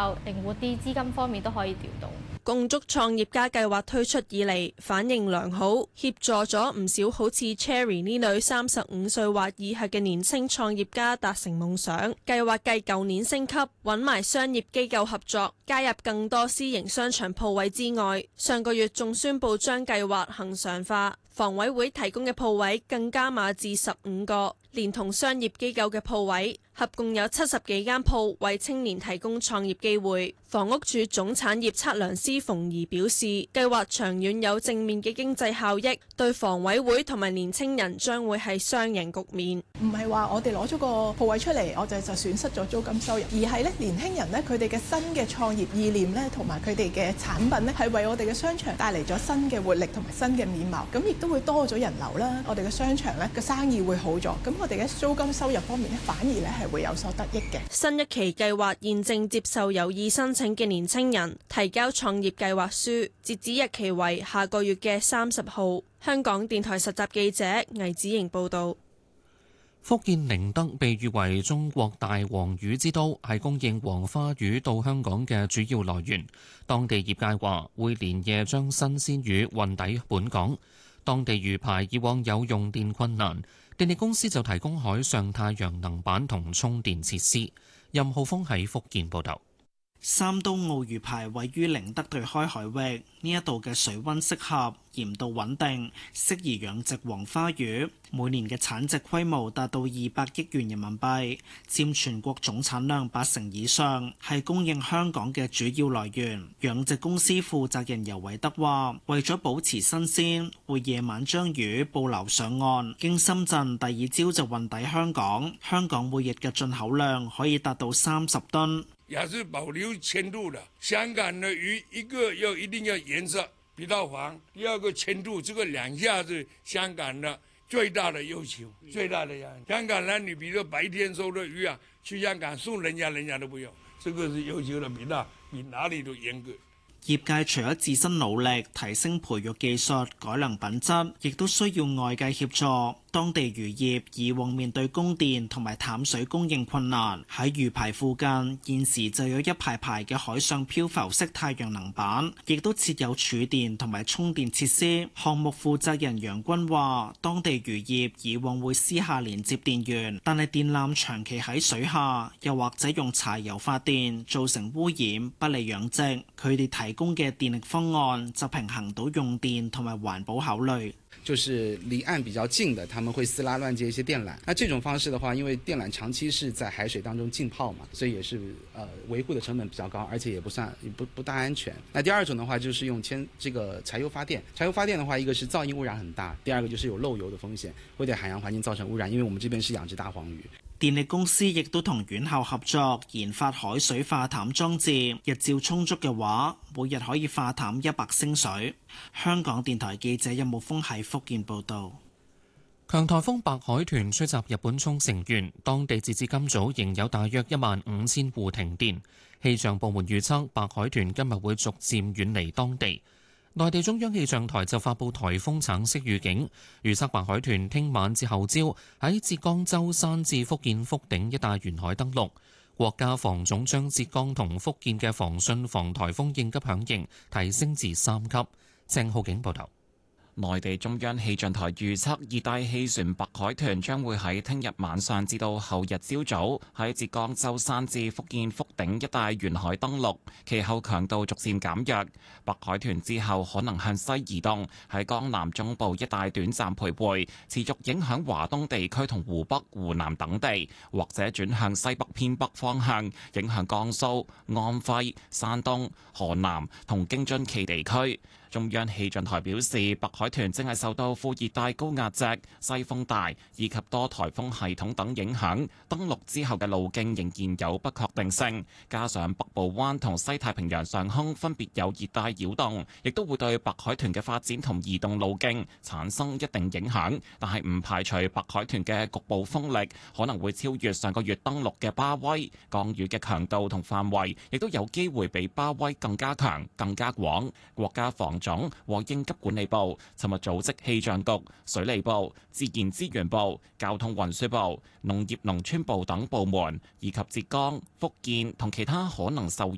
較靈活啲，資金方面都可以調動。 共築創業家計劃推出以嚟反應良好，協助咗唔少好似 Cherry 呢類35歲或以下嘅年輕創業家達成夢想。計劃繼舊年升級，揾埋商業機構合作，加入更多私營商場鋪位之外，上個月仲宣布將計劃恆常化，房委會提供嘅鋪位更加碼至15個，連同商業機構嘅鋪位，合共有70幾間鋪為青年提供創業機會。房屋署總產業測量師馮儀表示，計劃長遠有正面嘅經濟效益，對房委會同埋年青人將會係雙贏局面。 唔係話我哋攞咗個鋪位出嚟，我就損失咗租金收入，而係咧年輕人咧佢哋嘅新嘅創業意念咧，同埋佢哋嘅產品咧，係為我哋嘅商場帶嚟咗新嘅活力同埋新嘅面貌。咁亦都會多咗人流啦，我哋嘅商場咧嘅生意會好咗。咁我哋嘅租金收入方面咧，反而咧係會有所得益嘅。 新一期計劃現正接受有意申請嘅年青人提交創業計劃書，截止日期為下個月嘅30號。香港電台實習記者魏子瑩報導。 福建寧德被譽為中國大黃魚之都，係供應黃花魚到香港嘅主要來源。當地業界話會連夜將新鮮魚運抵本港。當地魚排以往有用電困難，電力公司就提供海上太陽能板同充電設施。任浩峰喺福建報導。 三都澳魚排位於寧德對開海域，呢一度嘅水溫適合，鹽度穩定，適宜養殖黃花魚。每年嘅產值規模達到200億元人民幣，佔全國總產量80%以上，係供應香港嘅主要來源。養殖公司負責人尤偉德話，為咗保持新鮮，會夜晚將魚捕撈上岸，經深圳第二朝就運抵香港。香港每日嘅進口量可以達到30噸。 也是保留鮮度的。香港的魚，一個要一定要顏色比較黃，第二個鮮度，這個兩下是香港的最大的要求，最大的要求。香港人，你比如說白天收的魚啊，去香港送人家都不要，這個是要求的比哪裡都嚴格。 業界除咗自身努力提升培育技術、改良品質，亦都需要外界協助。當地漁業以往面對供電同埋淡水供應困難，喺魚排附近現時就有一排排嘅海上漂浮式太陽能板，亦都設有儲電同埋充電設施。項目負責人楊軍話，當地漁業以往會私下連接電源，但係電纜長期喺水下，又或者用柴油發電，造成污染，不利養殖。佢哋提供嘅電力方案就平衡到用電同埋環保考慮。 就是離岸比較近的，他們會私拉亂接一些電纜。那這種方式的話，因為電纜長期是在海水當中浸泡嘛，所以也是維護的成本比較高，而且也不大安全。那第二種的話，就是用這個柴油發電。柴油發電的話，一個是噪音污染很大，第二個就是有漏油的風險，會對海洋環境造成污染。因為我們這邊是養殖大黃魚。 電力公司亦都同院校合作研發海水化淡裝置，日照充足嘅話，每日可以化淡100升水。香港電台記者任慕峰喺福建報道。 強颱風白海豚吹襲日本沖繩縣，當地截至今早仍有大約15000戶停電。氣象部門預測白海豚今日會逐漸遠離當地。內地中央氣象台就發布颱風橙色預警，預測白海豚聽晚至後朝喺浙江舟山至福建福鼎一帶沿海登陸。國家防總將浙江同福建嘅防汛防颱風應急響應提升至3級。鄭浩景報道。 內地中央氣象台預測，熱帶氣旋白海豚將會喺聽日晚上至到後日朝早喺浙江舟山至福建福鼎一帶沿海登陸，其後強度逐漸減弱。白海豚之後可能向西移動，喺江南中部一帶短暫徘徊，持續影響華東地區同湖北、湖南等地，或者轉向西北偏北方向，影響江蘇、安徽、山東、河南同京津冀地區。中央氣象台表示，白海豚正係受到副熱帶高壓脊、西風帶以及多颱風系統等影響，登陸之後嘅路徑仍然有不確定性。加上北部灣同西太平洋上空分別有熱帶擾動，亦都會對白海豚嘅發展同移動路徑產生一定影響。但係唔排除白海豚嘅局部風力可能會超越上個月登陸嘅巴威，降雨嘅強度同範圍亦都有機會比巴威更加強、更加廣。國家防總和應急管理部尋日組織氣象局、水利部、自然資源部、交通運輸部、農業農村部等部門，以及浙江、福建同其他可能受